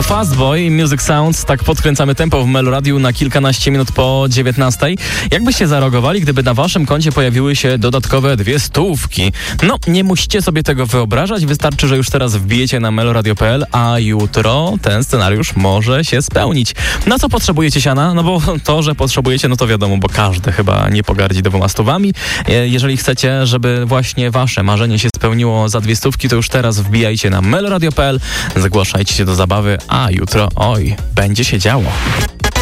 Fastboy, Music Sounds, tak podkręcamy tempo w Meloradiu na kilkanaście minut po 19. Jak byście zareagowali, gdyby na waszym koncie pojawiły się dodatkowe 200? No, nie musicie sobie tego wyobrażać, wystarczy, że już teraz wbijecie na meloradio.pl, a jutro ten scenariusz może się spełnić. Na co potrzebujecie siana? No bo to, że potrzebujecie, no to wiadomo, bo każdy chyba nie pogardzi 200. Jeżeli chcecie, żeby właśnie wasze marzenie się spełniło za 200, to już teraz wbijajcie na meloradio.pl, zgłaszajcie się do zabawy, a jutro, oj, będzie się działo.